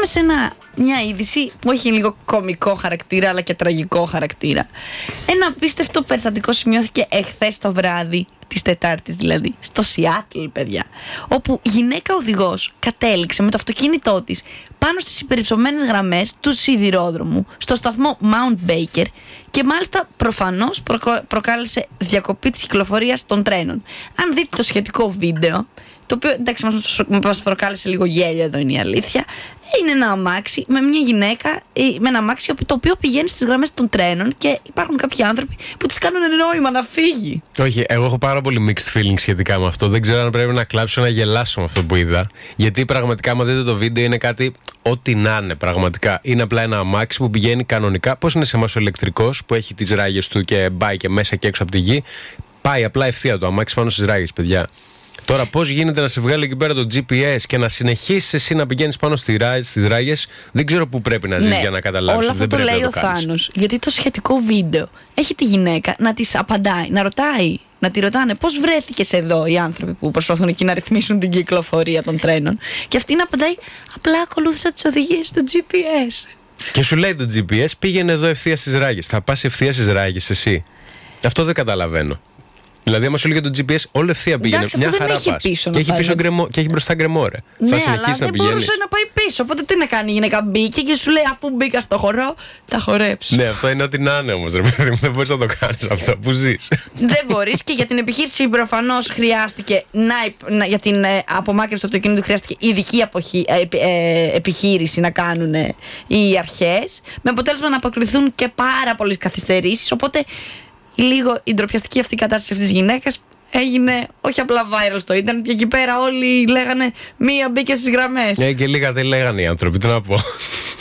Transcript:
πάμε σε μια είδηση που έχει λίγο κωμικό χαρακτήρα αλλά και τραγικό χαρακτήρα. Ένα απίστευτο περιστατικό σημειώθηκε εχθές το βράδυ, της Τετάρτης δηλαδή, στο Σιάτλ, παιδιά, όπου γυναίκα οδηγός κατέληξε με το αυτοκίνητό της πάνω στις υπερυψωμένες γραμμές του σιδηρόδρομου στο σταθμό Mount Baker και μάλιστα προφανώς προκάλεσε διακοπή της κυκλοφορίας των τρένων. Αν δείτε το σχετικό βίντεο, το οποίο εντάξει μας προκάλεσε λίγο γέλιο, εδώ είναι η αλήθεια, είναι ένα αμάξι με μια γυναίκα, με ένα αμάξι το οποίο πηγαίνει στις γραμμές των τρένων και υπάρχουν κάποιοι άνθρωποι που της κάνουν νόημα να φύγει. Όχι, εγώ έχω πάρα πολύ mixed feelings σχετικά με αυτό. Δεν ξέρω αν πρέπει να κλάψω ή να γελάσω με αυτό που είδα. Γιατί πραγματικά, άμα δείτε το βίντεο, είναι κάτι ό,τι να είναι πραγματικά. Είναι απλά ένα αμάξι που πηγαίνει κανονικά. Πώς είναι σε εμάς ο ηλεκτρικός που έχει τις ράγες του και πάει και μέσα και έξω από τη γη. Πάει απλά ευθεία το αμάξι πάνω στις ράγες, παιδιά. Τώρα, πώς γίνεται να σε βγάλει εκεί πέρα το GPS και να συνεχίσεις εσύ να πηγαίνεις πάνω στις ράγες, δεν ξέρω πού πρέπει να ζεις για να καταλάβεις ότι δεν πρέπει να το κάνεις. Όλο αυτό το λέει ο Θάνος, γιατί το σχετικό βίντεο έχει τη γυναίκα να της απαντάει, να ρωτάει, να τη ρωτάνε πώς βρέθηκες εδώ οι άνθρωποι που προσπαθούν εκεί να ρυθμίσουν την κυκλοφορία των τρένων. Και αυτή να απαντάει, απλά ακολούθησα τις οδηγίες του GPS. Και σου λέει το GPS, πήγαινε εδώ ευθεία στις ράγες. Θα πας ευθεία στις ράγες εσύ? Αυτό δεν καταλαβαίνω. Δηλαδή, άμα σου λέει το GPS, όλο ευθεία πήγαινε. Μια χαρά πας. Και έχει μπροστά γκρεμό, ρε. Ναι, θα συνεχίσει αλλά να πηγαίνει. Δεν μπορούσε να πάει πίσω. Οπότε τι να κάνει η γυναίκα? Μπήκε και σου λέει, αφού μπήκα στο χορό, θα χορέψω. Ναι, αυτό είναι ό,τι να είναι όμως, ρε παιδί μου. Δεν μπορείς να το κάνεις αυτό που ζεις. Δεν μπορείς, και για την επιχείρηση προφανώς χρειάστηκε για την απομάκρυνση του αυτοκίνητου χρειάστηκε ειδική επιχείρηση να κάνουν οι αρχές. Με αποτέλεσμα να αποκριθούν και πάρα πολλές καθυστερήσεις. Οπότε λίγο η ντροπιαστική αυτή κατάσταση αυτής της γυναίκας έγινε όχι απλά viral στο ίντερνετ, και εκεί πέρα όλοι λέγανε μία μπήκε στις γραμμές. Και λίγα δεν λέγανε οι άνθρωποι, τι να πω.